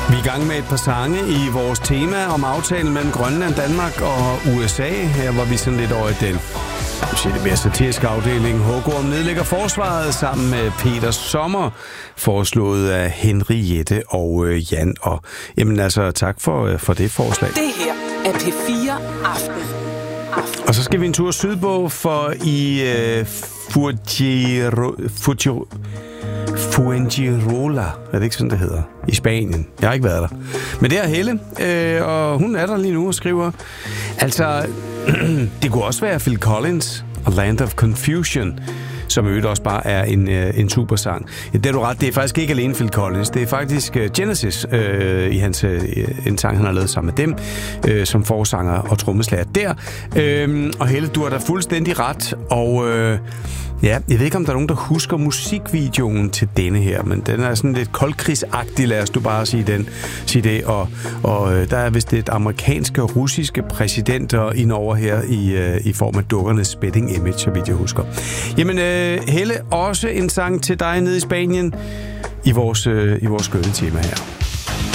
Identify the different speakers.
Speaker 1: Vi er i gang med et par sange i vores tema om aftalen mellem Grønland, Danmark og USA. Her var vi sådan lidt over i den lidt mere satiriske afdeling. Hågorm nedlægger forsvaret sammen med Peter Sommer, foreslået af Henriette og Jan. Og jamen altså, tak for det forslag.
Speaker 2: Det her er P4 Aften.
Speaker 1: Og så skal vi en tur sydpå, for i Fuengirola, er det ikke sådan, det hedder? I Spanien. Jeg har ikke været der. Men det er Helle, og hun er der lige nu og skriver. Altså, det kunne også være Phil Collins og Land of Confusion, som øvrigt også bare er en super sang. Ja, det er du ret, det er faktisk ikke alene Phil Collins, det er faktisk Genesis i hans en sang, han har lavet sammen med dem, som forsanger og trommeslager der. Og Helle, du har da fuldstændig ret, og ja, jeg ved ikke, om der er nogen, der husker musikvideoen til denne her, men den er sådan lidt koldkrigsagtig, lad os du bare sige det, og der er vist et amerikanske og russiske præsidenter indover her i form af dukkernes spitting image, så vidt jeg husker. Jamen, Helle, også en sang til dig nede i Spanien i vores skønne tema her.